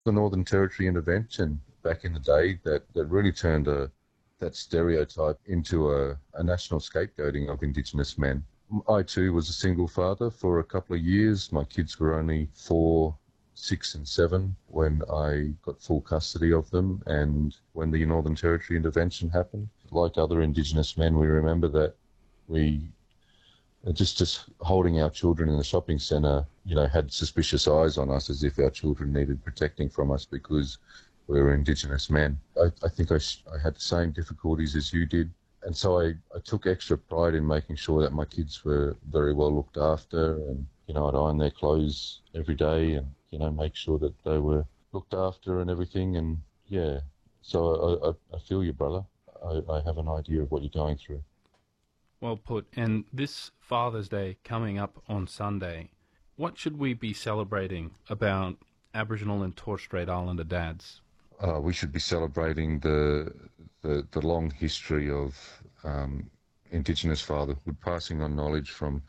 The Northern Territory intervention back in the day that really turned that stereotype into a national scapegoating of Indigenous men. I too was a single father for a couple of years. My kids were only 4, 6 and 7 when I got full custody of them, and when the Northern Territory intervention happened. Like other Indigenous men, we remember that we just holding our children in the shopping centre, had suspicious eyes on us as if our children needed protecting from us because we were Indigenous men. I think I had the same difficulties as you did. And so I took extra pride in making sure that my kids were very well looked after, and, I'd iron their clothes every day and, make sure that they were looked after and everything. And yeah, so I feel you, brother. I have an idea of what you're going through. Well put. And this Father's Day coming up on Sunday, what should we be celebrating about Aboriginal and Torres Strait Islander dads? We should be celebrating the long history of Indigenous fatherhood, passing on knowledge from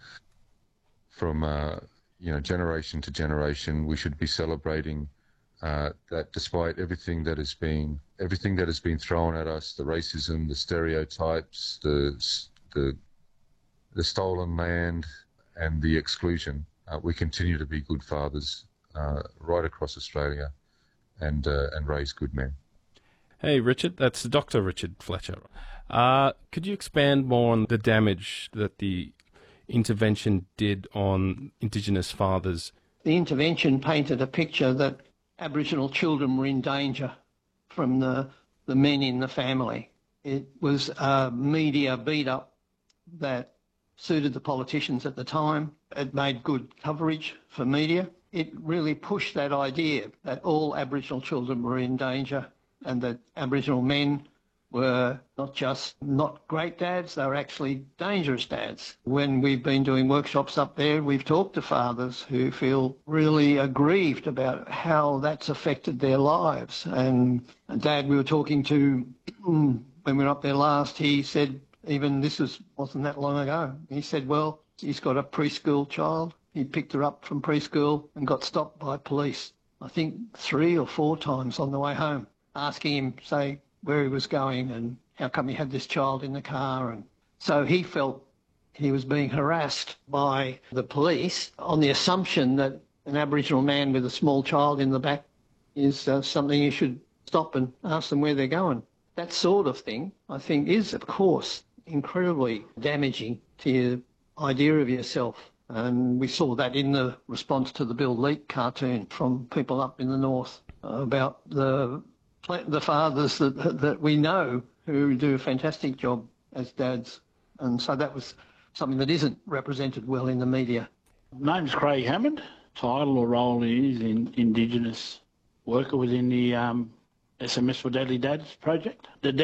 generation to generation. We should be celebrating that despite everything that has been thrown at us, the racism, the stereotypes, the stolen land, and the exclusion, we continue to be good fathers right across Australia, and raise good men. Hey, Richard, that's Dr. Richard Fletcher. Could you expand more on the damage that the intervention did on Indigenous fathers? The intervention painted a picture that Aboriginal children were in danger from the men in the family. It was a media beat-up that suited the politicians at the time. It made good coverage for media. It really pushed that idea that all Aboriginal children were in danger and that Aboriginal men were not just not great dads, they were actually dangerous dads. When we've been doing workshops up there, we've talked to fathers who feel really aggrieved about how that's affected their lives. And a dad we were talking to when we were up there last, he said, even wasn't that long ago, he said, well, he's got a preschool child. He picked her up from preschool and got stopped by police, I think 3 or 4 times on the way home, asking him, say, where he was going and how come he had this child in the car. And so he felt he was being harassed by the police on the assumption that an Aboriginal man with a small child in the back is something you should stop and ask them where they're going. That sort of thing, I think, is, of course, incredibly damaging to your idea of yourself. And we saw that in the response to the Bill Leak cartoon from people up in the north about the fathers that we know who do a fantastic job as dads. And so that was something that isn't represented well in the media. My name's Craig Hammond. Title or role is Indigenous worker within the SMS for Deadly Dads project. The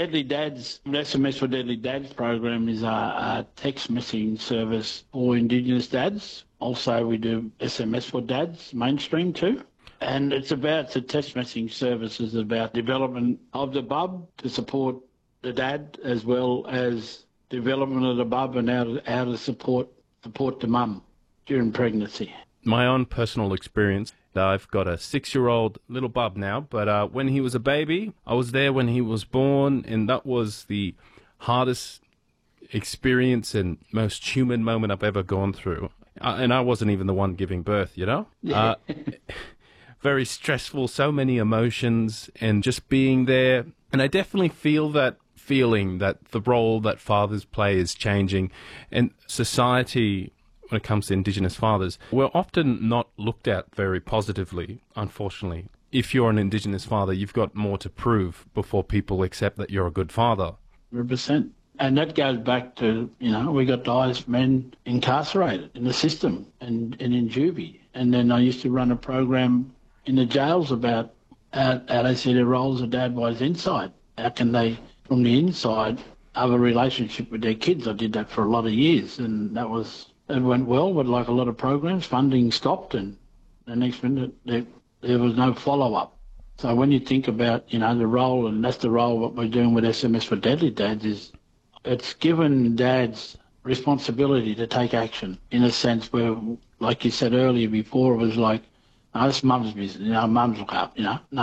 SMS for Deadly Dads program is a text messaging service for Indigenous dads. Also, we do SMS for Dads mainstream too. And the text messaging service is about development of the bub to support the dad, as well as development of the bub and how to support the mum during pregnancy. My own personal experience, I've got a 6-year-old little bub now, but when he was a baby, I was there when he was born, and that was the hardest experience and most human moment I've ever gone through. And I wasn't even the one giving birth, Yeah. Very stressful, so many emotions, and just being there. And I definitely feel that feeling that the role that fathers play is changing, and society, when it comes to Indigenous fathers, we're often not looked at very positively, unfortunately. If you're an Indigenous father, you've got more to prove before people accept that you're a good father. 100%. And that goes back to, we got divorced men incarcerated in the system and in juvie. And then I used to run a program in the jails about how they see their role as a dad by his inside. How can they, from the inside, have a relationship with their kids? I did that for a lot of years, and it went well, but like a lot of programs, funding stopped, and the next minute there was no follow-up. So when you think about, the role, and that's the role what we're doing with SMS for Deadly Dads, is it's given dads responsibility to take action in a sense where, like you said earlier before, it was like, oh, it's mum's business, mums look up, no.